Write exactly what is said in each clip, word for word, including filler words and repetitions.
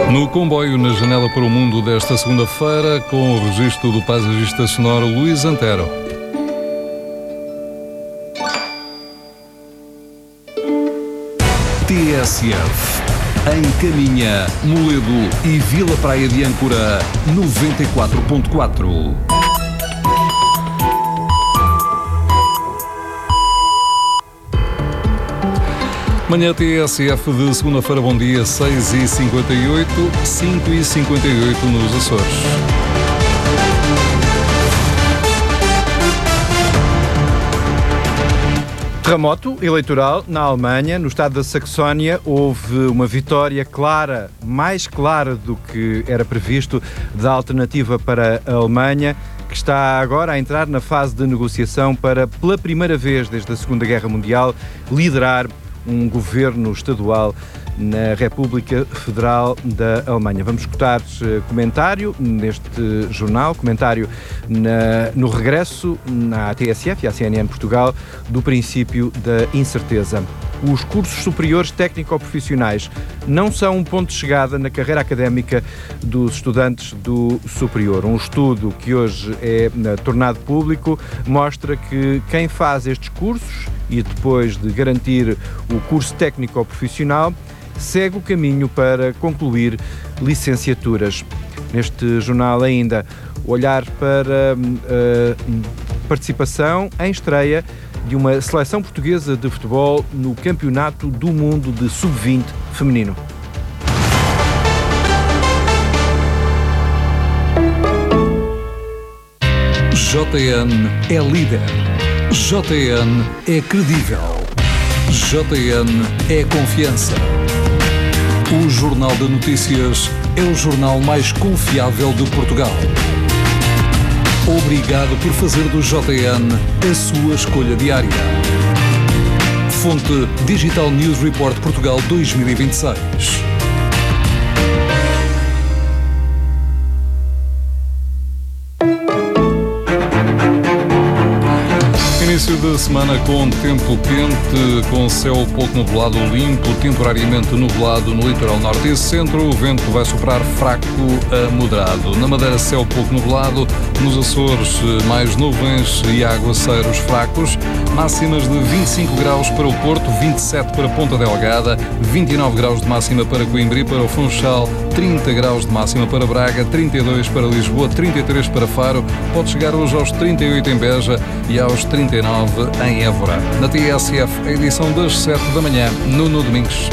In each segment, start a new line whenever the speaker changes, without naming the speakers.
No comboio, na janela para o mundo desta segunda-feira, com o registro do paisagista sonoro Luís Antero.
T S F, em Caminha, Moledo e Vila Praia de Âncora, noventa e quatro ponto quatro.
Manhã T S F de segunda-feira, bom dia, seis e cinquenta e oito, cinco e cinquenta e oito nos Açores.
Terremoto eleitoral na Alemanha, no estado da Saxónia, houve uma vitória clara, mais clara do que era previsto, da alternativa para a Alemanha, que está agora a entrar na fase de negociação para, pela primeira vez desde a Segunda Guerra Mundial, liderar um governo estadual na República Federal da Alemanha. Vamos escutar uh, comentário neste jornal, comentário na, no regresso na T S F e à C N N Portugal do princípio da incerteza. Os cursos superiores técnico-profissionais não são um ponto de chegada na carreira académica dos estudantes do superior. Um estudo que hoje é uh, tornado público mostra que quem faz estes cursos e depois de garantir o curso técnico-profissional segue o caminho para concluir licenciaturas. Neste jornal ainda, olhar para a uh, participação em estreia de uma seleção portuguesa de futebol no Campeonato do Mundo de sub vinte feminino.
J N é líder. J N é credível. J N é confiança. O Jornal de Notícias é o jornal mais confiável de Portugal. Obrigado por fazer do J N a sua escolha diária. Fonte Digital News Report Portugal dois mil e vinte e seis.
Início de semana com tempo quente, com céu pouco nublado, limpo, temporariamente nublado no litoral norte e centro. O vento vai soprar fraco a moderado. Na Madeira, céu pouco nublado. Nos Açores, mais nuvens e aguaceiros fracos. Máximas de vinte e cinco graus para o Porto, vinte e sete para Ponta Delgada, vinte e nove graus de máxima para Coimbra e para o Funchal, trinta graus de máxima para Braga, trinta e dois para Lisboa, trinta e três para Faro. Pode chegar hoje aos trinta e oito em Beja e aos trinta e nove em Évora. Na T S F, a edição das sete da manhã, Nuno Domingos.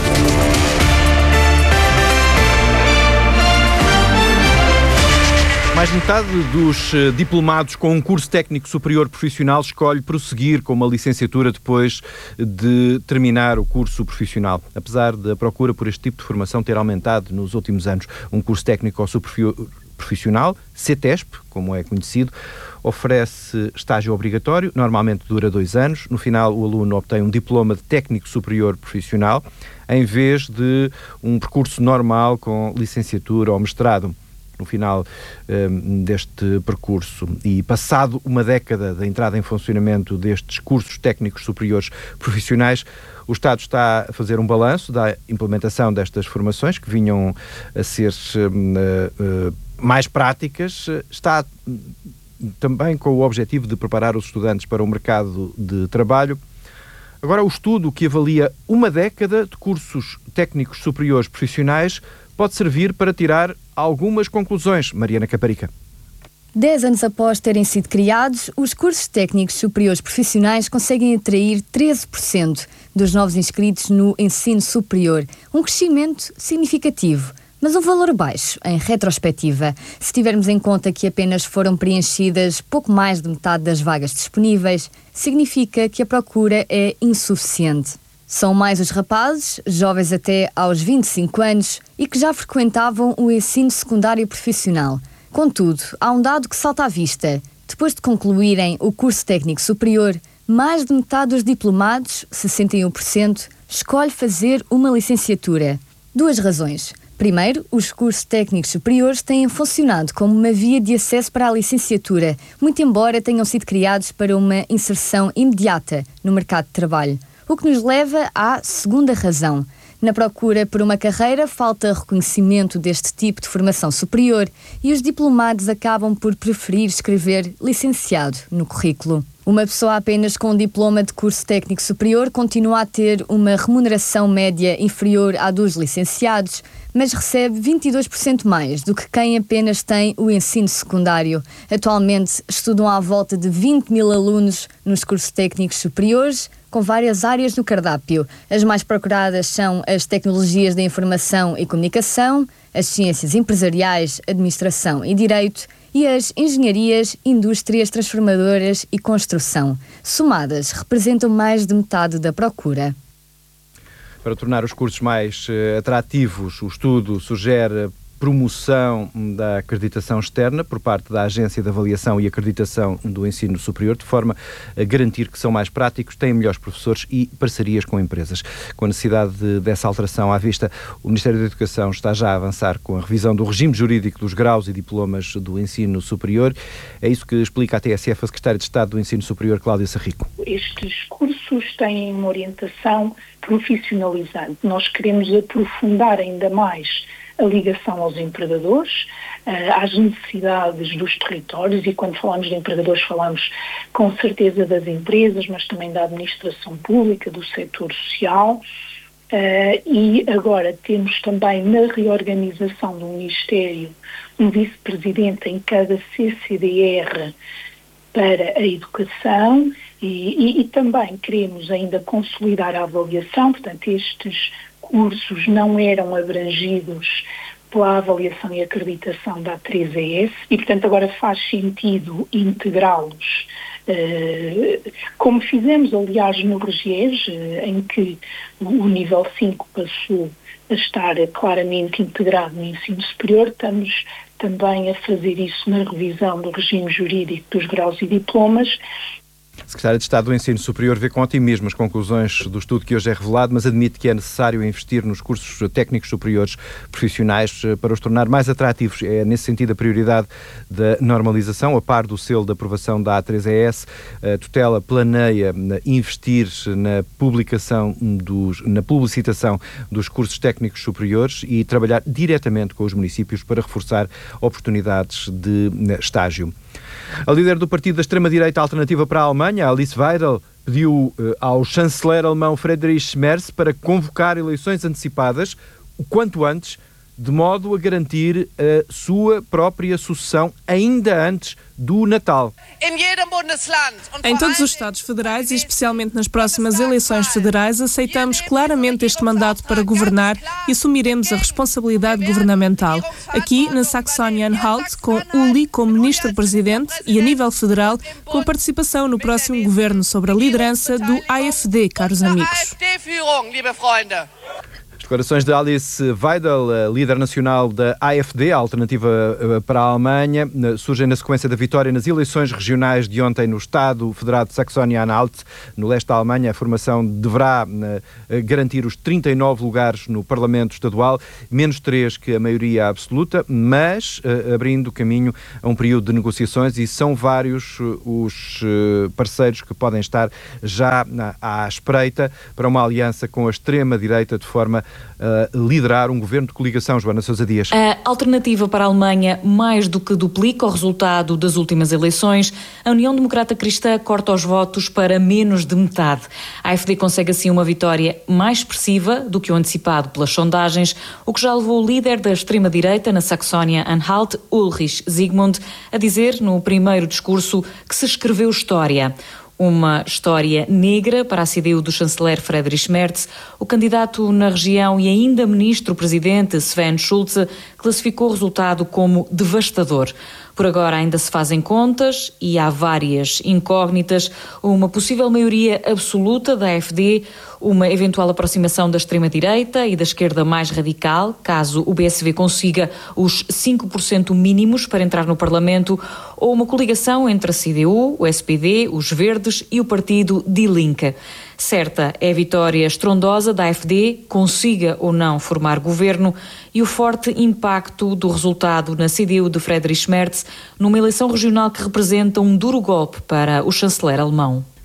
Mais de metade dos diplomados com um curso técnico superior profissional escolhe prosseguir com uma licenciatura depois de terminar o curso profissional. Apesar da procura por este tipo de formação ter aumentado nos últimos anos, um curso técnico superior profissional, CETESP, como é conhecido, oferece estágio obrigatório, normalmente dura dois anos. No final, o aluno obtém um diploma de técnico superior profissional, em vez de um percurso normal com licenciatura ou mestrado. No final um, deste percurso e passado uma década da entrada em funcionamento destes cursos técnicos superiores profissionais, o Estado está a fazer um balanço da implementação destas formações que vinham a ser um, uh, uh, mais práticas. Está também com o objetivo de preparar os estudantes para o mercado de trabalho. Agora, o estudo que avalia uma década de cursos técnicos superiores profissionais pode servir para tirar algumas conclusões. Mariana Caparica.
Dez anos após terem sido criados, os cursos técnicos superiores profissionais conseguem atrair treze por cento dos novos inscritos no ensino superior. Um crescimento significativo, mas um valor baixo, em retrospectiva, se tivermos em conta que apenas foram preenchidas pouco mais de metade das vagas disponíveis, significa que a procura é insuficiente. São mais os rapazes, jovens até aos vinte e cinco anos, e que já frequentavam o ensino secundário profissional. Contudo, há um dado que salta à vista. Depois de concluírem o curso técnico superior, mais de metade dos diplomados, sessenta e um por cento, escolhe fazer uma licenciatura. Duas razões. Primeiro, os cursos técnicos superiores têm funcionado como uma via de acesso para a licenciatura, muito embora tenham sido criados para uma inserção imediata no mercado de trabalho. O que nos leva à segunda razão. Na procura por uma carreira, falta reconhecimento deste tipo de formação superior e os diplomados acabam por preferir escrever licenciado no currículo. Uma pessoa apenas com um diploma de curso técnico superior continua a ter uma remuneração média inferior à dos licenciados, mas recebe vinte e dois por cento mais do que quem apenas tem o ensino secundário. Atualmente estudam à volta de vinte mil alunos nos cursos técnicos superiores, com várias áreas no cardápio. As mais procuradas são as tecnologias da informação e comunicação, as ciências empresariais, administração e direito, e as engenharias, indústrias transformadoras e construção. Somadas, representam mais de metade da procura.
Para tornar os cursos mais uh, atrativos, o estudo sugere promoção da acreditação externa por parte da Agência de Avaliação e Acreditação do Ensino Superior, de forma a garantir que são mais práticos, têm melhores professores e parcerias com empresas. Com a necessidade de, dessa alteração à vista, o Ministério da Educação está já a avançar com a revisão do regime jurídico dos graus e diplomas do ensino superior. É isso que explica a T S F a Secretária de Estado do Ensino Superior, Cláudia Sarrico.
Estes cursos têm uma orientação profissionalizante. Nós queremos aprofundar ainda mais a ligação aos empregadores, às necessidades dos territórios, e quando falamos de empregadores falamos com certeza das empresas, mas também da administração pública, do setor social, e agora temos também na reorganização do Ministério um vice-presidente em cada C C D R para a educação e, e, e também queremos ainda consolidar a avaliação, portanto estes cursos não eram abrangidos pela avaliação e acreditação da A três E S e, portanto, agora faz sentido integrá-los, eh, como fizemos, aliás, no REGES, eh, em que o nível cinco passou a estar claramente integrado no ensino superior. Estamos também a fazer isso na revisão do regime jurídico dos graus e diplomas.
A Secretária de Estado do Ensino Superior vê com otimismo as conclusões do estudo que hoje é revelado, mas admite que é necessário investir nos cursos técnicos superiores profissionais para os tornar mais atrativos. É nesse sentido a prioridade da normalização, a par do selo de aprovação da A três E S. A tutela planeia investir na publicação dos, na publicitação dos cursos técnicos superiores e trabalhar diretamente com os municípios para reforçar oportunidades de estágio. A líder do partido da extrema-direita Alternativa para a Alemanha, Alice Weidel, pediu uh, ao chanceler alemão Friedrich Merz para convocar eleições antecipadas o quanto antes, de modo a garantir a sua própria sucessão ainda antes do Natal.
Em todos os Estados federais e especialmente nas próximas eleições federais, aceitamos claramente este mandato para governar e assumiremos a responsabilidade governamental. Aqui, na Saxónia-Anhalt, com Uli como ministro-presidente e, a nível federal, com a participação no próximo governo sobre a liderança do A F D, caros amigos.
Declarações de Alice Weidel, líder nacional da A F D, a Alternativa para a Alemanha, surgem na sequência da vitória nas eleições regionais de ontem no Estado Federado de Saxónia-Anhalt, no leste da Alemanha. A formação deverá garantir os trinta e nove lugares no Parlamento Estadual, menos três que a maioria absoluta, mas abrindo caminho a um período de negociações, e são vários os parceiros que podem estar já à espreita para uma aliança com a extrema-direita, de forma Uh, liderar um governo de coligação. Joana Sousa Dias.
A Alternativa para a Alemanha mais do que duplica o resultado das últimas eleições. A União Democrata Cristã corta os votos para menos de metade. A A F D consegue assim uma vitória mais expressiva do que o antecipado pelas sondagens, o que já levou o líder da extrema-direita na Saxónia-Anhalt, Ulrich Zygmunt, a dizer no primeiro discurso que se escreveu história. Uma história negra para a C D U do chanceler Friedrich Merz. O candidato na região e ainda ministro-presidente Sven Schulze classificou o resultado como devastador. Por agora ainda se fazem contas e há várias incógnitas. Uma possível maioria absoluta da A F D, uma eventual aproximação da extrema-direita e da esquerda mais radical, caso o B S V consiga os cinco por cento mínimos para entrar no Parlamento, ou uma coligação entre a C D U, o S P D, os Verdes e o partido Die Linke. Certa é a vitória estrondosa da A F D, consiga ou não formar governo, e o forte impacto do resultado na C D U de Friedrich Merz numa eleição regional que representa um duro golpe para o chanceler alemão.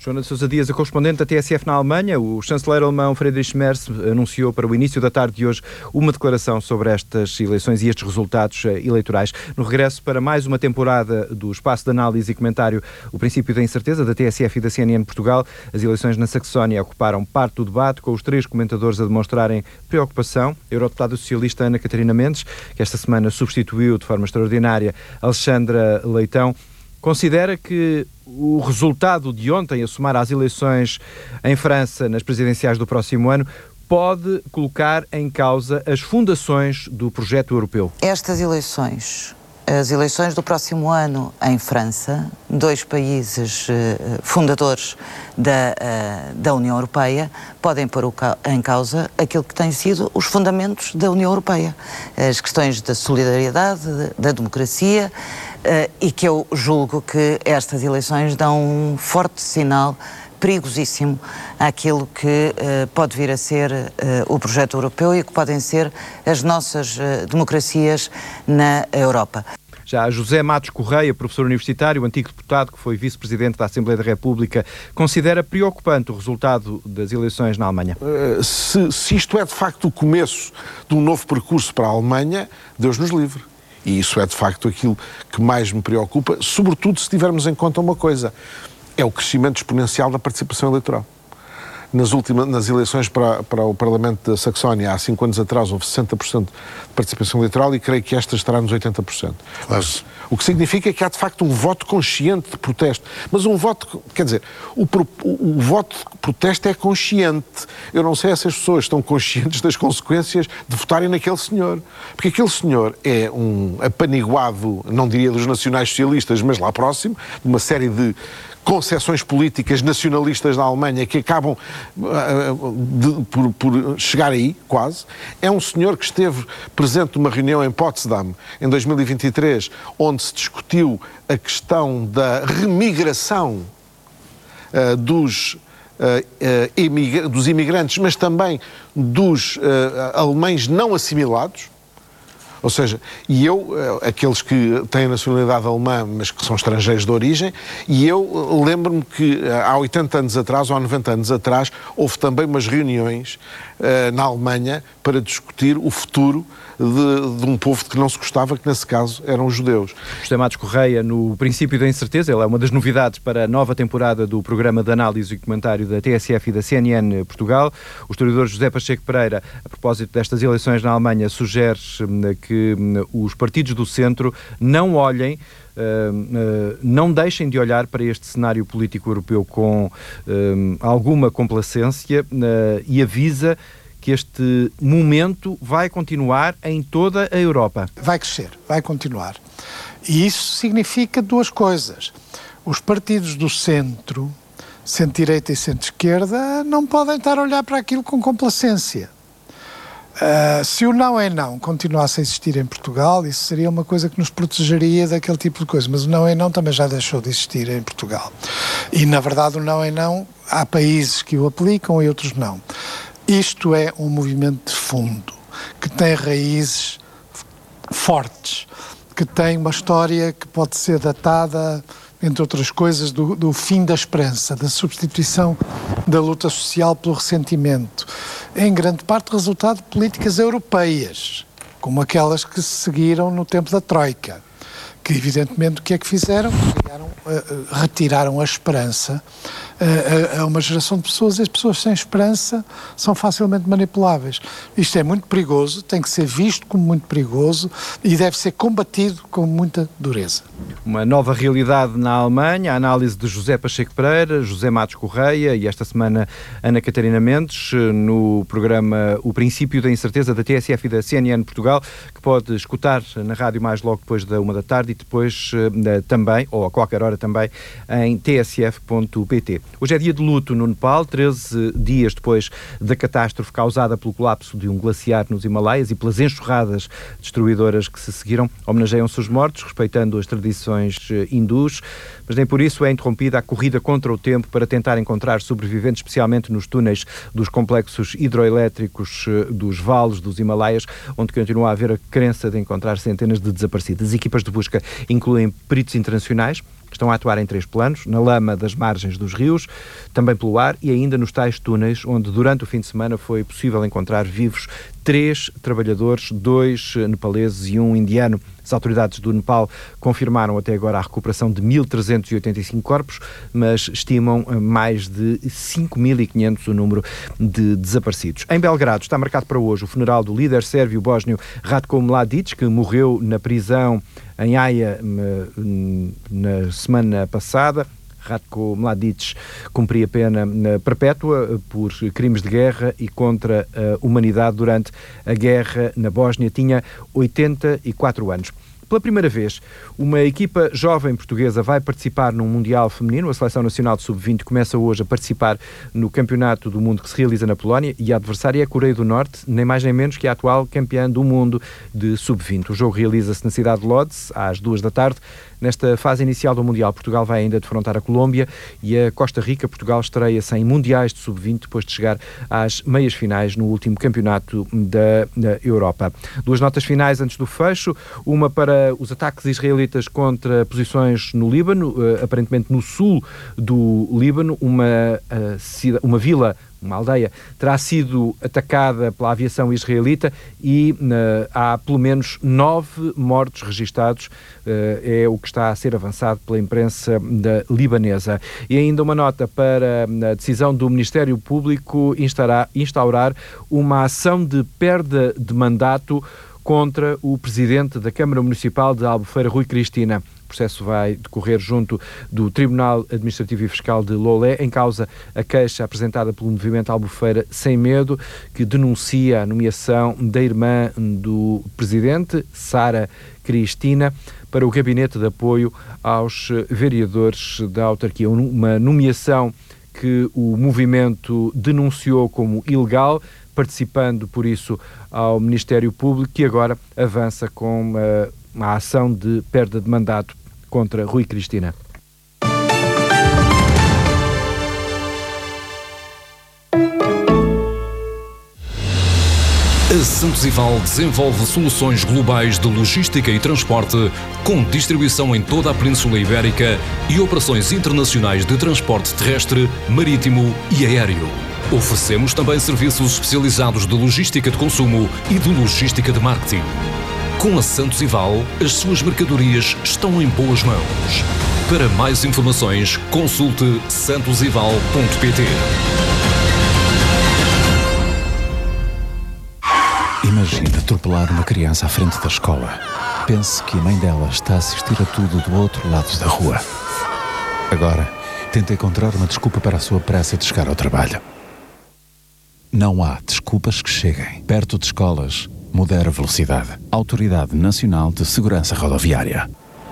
Joana de Sousa Dias, a correspondente da T S F na Alemanha. O chanceler alemão Friedrich Merz anunciou para o início da tarde de hoje uma declaração sobre estas eleições e estes resultados eleitorais. No regresso para mais uma temporada do espaço de análise e comentário, o princípio da incerteza, da T S F e da C N N Portugal, as eleições na Saxónia ocuparam parte do debate, com os três comentadores a demonstrarem preocupação. A eurodeputada socialista Ana Catarina Mendes, que esta semana substituiu de forma extraordinária Alexandra Leitão, considera que o resultado de ontem, a somar às eleições em França nas presidenciais do próximo ano, pode colocar em causa as fundações do projeto europeu.
Estas eleições, as eleições do próximo ano em França, dois países uh, fundadores da, uh, da União Europeia, podem pôr o ca- em causa aquilo que têm sido os fundamentos da União Europeia. As questões da solidariedade, da democracia, Uh, e que eu julgo que estas eleições dão um forte sinal perigosíssimo àquilo que uh, pode vir a ser uh, o projeto europeu e que podem ser as nossas uh, democracias na Europa.
Já José Matos Correia, professor universitário, antigo deputado que foi vice-presidente da Assembleia da República, considera preocupante o resultado das eleições na Alemanha.
Uh, se, se isto é de facto o começo de um novo percurso para a Alemanha, Deus nos livre. E isso é de facto aquilo que mais me preocupa, sobretudo se tivermos em conta uma coisa, é o crescimento exponencial da participação eleitoral. Nas, últimas, nas eleições para, para o Parlamento da Saxónia, há cinco anos atrás, houve sessenta por cento de participação eleitoral e creio que esta estará nos oitenta por cento. Claro. O que significa que há, de facto, um voto consciente de protesto. Mas um voto, quer dizer, o, o, o voto de protesto é consciente. Eu não sei se as pessoas estão conscientes das consequências de votarem naquele senhor. Porque aquele senhor é um apaniguado, não diria dos nacionais socialistas, mas lá próximo, de uma série de concepções políticas nacionalistas da Alemanha que acabam uh, de, por, por chegar aí, quase. É um senhor que esteve presente numa reunião em Potsdam, em dois mil e vinte e três, onde se discutiu a questão da remigração uh, dos, uh, uh, imigra- dos imigrantes, mas também dos uh, alemães não assimilados. Ou seja, e eu, aqueles que têm a nacionalidade alemã, mas que são estrangeiros de origem, e eu lembro-me que há oitenta anos atrás, ou há noventa anos atrás, houve também umas reuniões uh, na Alemanha para discutir o futuro de, de um povo de que não se gostava, que nesse caso eram os judeus.
José Matos Correia, no princípio da incerteza, ele é uma das novidades para a nova temporada do programa de análise e comentário da T S F e da C N N Portugal. O historiador José Pacheco Pereira, a propósito destas eleições na Alemanha, sugere que que os partidos do centro não olhem, uh, uh, não deixem de olhar para este cenário político europeu com uh, alguma complacência uh, e avisa que este momento vai continuar em toda a Europa.
Vai crescer, vai continuar. E isso significa duas coisas. Os partidos do centro, centro-direita e centro-esquerda, não podem estar a olhar para aquilo com complacência. Uh, se o não é não continuasse a existir em Portugal, isso seria uma coisa que nos protegeria daquele tipo de coisa, mas o não é não também já deixou de existir em Portugal. E, na verdade, o não é não, há países que o aplicam e outros não. Isto é um movimento de fundo, que tem raízes fortes, que tem uma história que pode ser datada, entre outras coisas, do, do fim da esperança, da substituição da luta social pelo ressentimento. Em grande parte resultado de políticas europeias, como aquelas que se seguiram no tempo da Troika, que evidentemente o que é que fizeram? Criaram, uh, retiraram a esperança uh, a uma geração de pessoas, e as pessoas sem esperança são facilmente manipuláveis. Isto é muito perigoso, tem que ser visto como muito perigoso e deve ser combatido com muita dureza.
Uma nova realidade na Alemanha, a análise de José Pacheco Pereira, José Matos Correia e esta semana Ana Catarina Mendes, no programa O Princípio da Incerteza da T S F e da C N N Portugal, que pode escutar na rádio mais logo depois da uma da tarde e depois uh, também, ou a qualquer hora também, em t s f ponto p t. Hoje é dia de luto no Nepal, treze dias depois da catástrofe causada pelo colapso de um glaciar nos Himalaias e pelas enxurradas destruidoras que se seguiram. Homenageiam-se os mortos, respeitando as tradições hindus, mas nem por isso é interrompida a corrida contra o tempo para tentar encontrar sobreviventes, especialmente nos túneis dos complexos hidroelétricos dos vales dos Himalaias, onde continua a haver a crença de encontrar centenas de desaparecidos. As equipas de busca incluem peritos internacionais, Estão a atuar em três planos, na lama das margens dos rios, também pelo ar e ainda nos tais túneis, onde durante o fim de semana foi possível encontrar vivos três trabalhadores, dois nepaleses e um indiano. As autoridades do Nepal confirmaram até agora a recuperação de mil trezentos e oitenta e cinco corpos, mas estimam mais de cinco mil e quinhentos o número de desaparecidos. Em Belgrado está marcado para hoje o funeral do líder sérvio bósnio Ratko Mladic, que morreu na prisão em Haia na semana passada. Ratko Mladic cumpria pena perpétua por crimes de guerra e contra a humanidade durante a guerra na Bósnia. Tinha oitenta e quatro anos. Pela primeira vez, uma equipa jovem portuguesa vai participar num Mundial Feminino. A Seleção Nacional de sub vinte começa hoje a participar no Campeonato do Mundo que se realiza na Polónia e a adversária é a Coreia do Norte, nem mais nem menos que a atual campeã do mundo de sub vinte. O jogo realiza-se na cidade de Lodz, às duas da tarde. Nesta fase inicial do Mundial, Portugal vai ainda defrontar a Colômbia e a Costa Rica. Portugal estreia-se em Mundiais de sub vinte depois de chegar às meias finais no último campeonato da, da Europa. Duas notas finais antes do fecho, uma para os ataques israelitas contra posições no Líbano, aparentemente no sul do Líbano, uma, uma vila, uma aldeia, terá sido atacada pela aviação israelita e uh, há pelo menos nove mortos registados, uh, é o que está a ser avançado pela imprensa da libanesa. E ainda uma nota para a decisão do Ministério Público instaurar, instaurar uma ação de perda de mandato contra o presidente da Câmara Municipal de Albufeira, Rui Cristina. O processo vai decorrer junto do Tribunal Administrativo e Fiscal de Lolé, em causa a queixa apresentada pelo movimento Albufeira Sem Medo, que denuncia a nomeação da irmã do presidente, Sara Cristina, para o gabinete de apoio aos vereadores da autarquia. Uma nomeação que o movimento denunciou como ilegal, participando, por isso, ao Ministério Público, que agora avança com uma, uma ação de perda de mandato contra Rui Cristina.
A Santos Ival desenvolve soluções globais de logística e transporte, com distribuição em toda a Península Ibérica e operações internacionais de transporte terrestre, marítimo e aéreo. Oferecemos também serviços especializados de logística de consumo e de logística de marketing. Com a Santos Ival, as suas mercadorias estão em boas mãos. Para mais informações, consulte santos ival ponto pt.
Imagine atropelar uma criança à frente da escola. Pense que a mãe dela está a assistir a tudo do outro lado da rua. Agora, tente encontrar uma desculpa para a sua pressa de chegar ao trabalho. Não há desculpas que cheguem. Perto de escolas, modera a velocidade. Autoridade Nacional de Segurança Rodoviária.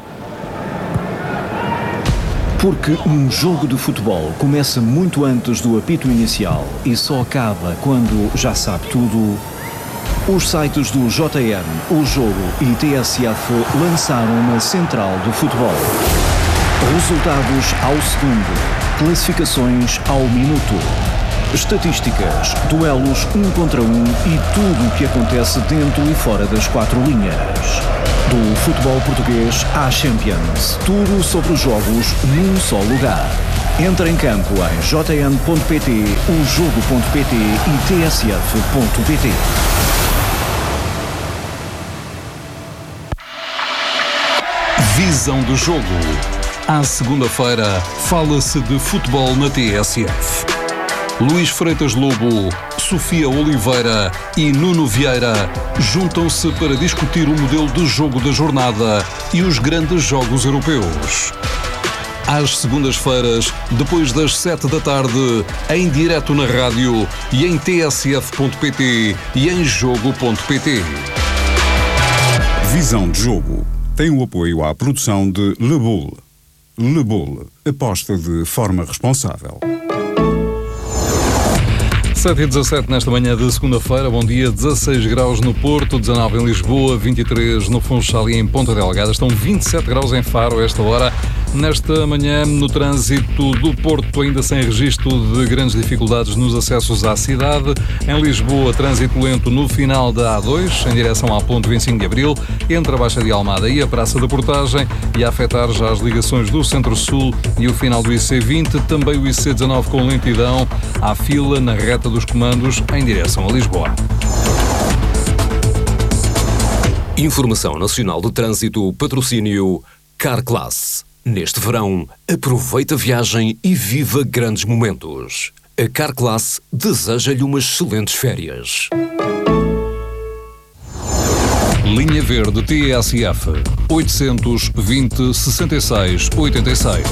Porque um jogo de futebol começa muito antes do apito inicial e só acaba quando já sabe tudo, os sites do J N, O Jogo e T S F lançaram uma central do futebol. Resultados ao segundo, classificações ao minuto, estatísticas, duelos um contra um e tudo o que acontece dentro e fora das quatro linhas. Do futebol português à Champions, tudo sobre os jogos num só lugar. Entra em campo em j n ponto p t, o jogo ponto p t e t s f ponto p t.
Visão do jogo. À segunda-feira, fala-se de futebol na T S F. Luís Freitas Lobo, Sofia Oliveira e Nuno Vieira juntam-se para discutir o modelo de jogo da jornada e os grandes jogos europeus. Às segundas-feiras, depois das sete da tarde, em direto na rádio e em t s f ponto p t e em jogo ponto p t.
Visão de jogo tem o apoio à produção de Le Boule. Le Boule, aposta de forma responsável.
sete e dezassete nesta manhã de segunda-feira. Bom dia. dezasseis graus no Porto, dezanove em Lisboa, vinte e três no Funchal e em Ponta Delgada. Estão vinte e sete graus em Faro a esta hora. Nesta manhã, no trânsito do Porto, ainda sem registro de grandes dificuldades nos acessos à cidade. Em Lisboa, trânsito lento no final da A dois, em direção à ponte vinte e cinco de Abril, entre a Baixa de Almada e a Praça da Portagem, e a afetar já as ligações do Centro-Sul e o final do I C vinte. Também o I C dezanove com lentidão. Há fila na reta dos comandos em direção a Lisboa.
Informação Nacional de Trânsito, patrocínio Carclass. Neste verão, aproveita a viagem e viva grandes momentos. A Carclass deseja-lhe umas excelentes férias.
Linha Verde T S F oitocentos, vinte, sessenta e seis, oitenta e seis.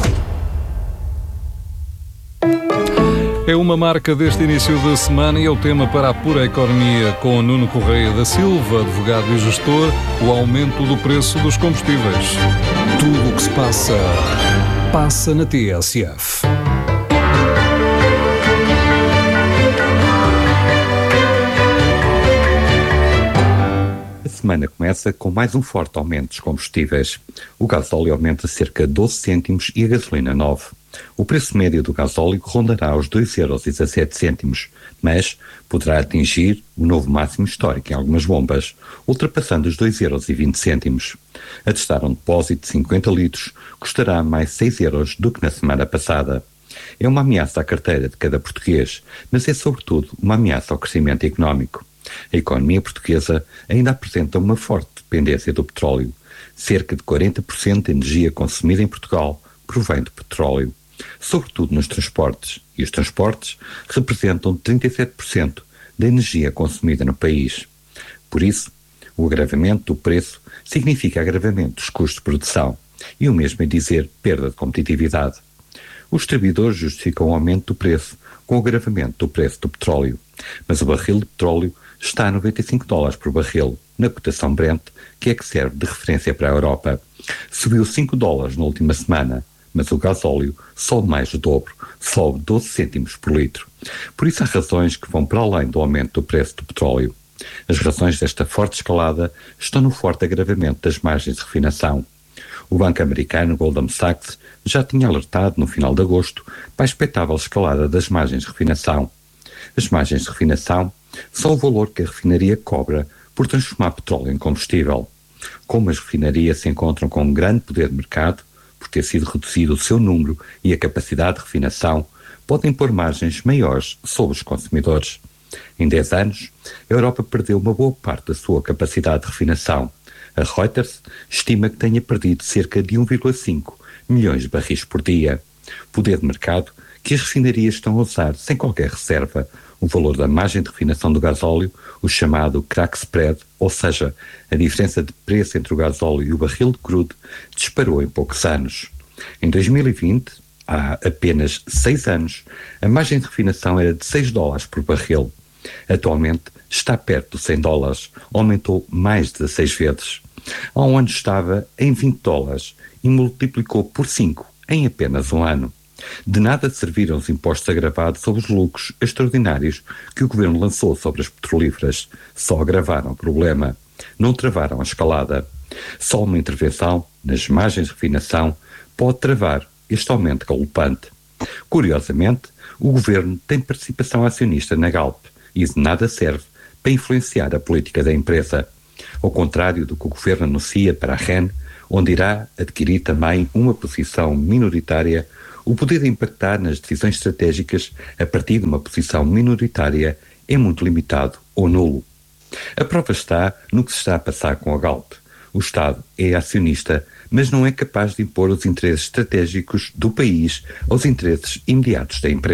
É uma marca deste início de semana e é o tema para a Pura Economia com Nuno Correia da Silva, advogado e gestor, o aumento do preço dos combustíveis. Tudo o que se passa, passa na T S F.
A semana começa com mais um forte aumento dos combustíveis. O gasóleo aumenta cerca de doze cêntimos e a gasolina nove. O preço médio do gasóleo rondará os dois euros e dezassete cêntimos, mas poderá atingir o novo máximo histórico em algumas bombas, ultrapassando os dois euros e vinte cêntimos. Atestar um depósito de cinquenta litros custará mais seis euros do que na semana passada. É uma ameaça à carteira de cada português, mas é sobretudo uma ameaça ao crescimento económico. A economia portuguesa ainda apresenta uma forte dependência do petróleo. Cerca de quarenta por cento da energia consumida em Portugal provém do petróleo, sobretudo nos transportes, e os transportes representam trinta e sete por cento da energia consumida no país. Por isso, o agravamento do preço significa agravamento dos custos de produção, e o mesmo é dizer perda de competitividade. Os distribuidores justificam o aumento do preço com o agravamento do preço do petróleo, mas o barril de petróleo está a noventa e cinco dólares por barril, na cotação Brent, que é que serve de referência para a Europa. Subiu cinco dólares na última semana, mas o gasóleo sobe mais do dobro, sobe doze cêntimos por litro. Por isso há razões que vão para além do aumento do preço do petróleo. As razões desta forte escalada estão no forte agravamento das margens de refinação. O banco americano Goldman Sachs já tinha alertado no final de agosto para a expectável escalada das margens de refinação. As margens de refinação são o valor que a refinaria cobra por transformar petróleo em combustível. Como as refinarias se encontram com um grande poder de mercado, por ter sido reduzido o seu número e a capacidade de refinação, podem pôr margens maiores sobre os consumidores. Em dez anos, a Europa perdeu uma boa parte da sua capacidade de refinação. A Reuters estima que tenha perdido cerca de um vírgula cinco milhões de barris por dia. Poder de mercado que as refinarias estão a usar sem qualquer reserva. O valor da margem de refinação do gasóleo, o chamado crack spread, ou seja, a diferença de preço entre o gasóleo e o barril de crudo, disparou em poucos anos. Em dois mil e vinte, há apenas seis anos, a margem de refinação era de seis dólares por barril. Atualmente está perto dos cem dólares, aumentou mais de dezasseis vezes. Há um ano estava em vinte dólares e multiplicou por cinco em apenas um ano. De nada serviram os impostos agravados sobre os lucros extraordinários que o governo lançou sobre as petrolíferas. Só agravaram o problema. Não travaram a escalada. Só uma intervenção nas margens de refinação pode travar este aumento galopante. Curiosamente, o governo tem participação acionista na Galp e de nada serve para influenciar a política da empresa. Ao contrário do que o governo anuncia para a R E N, onde irá adquirir também uma posição minoritária, o poder de impactar nas decisões estratégicas a partir de uma posição minoritária é muito limitado ou nulo. A prova está no que se está a passar com a Galp. O Estado é acionista, mas não é capaz de impor os interesses estratégicos do país aos interesses imediatos da empresa.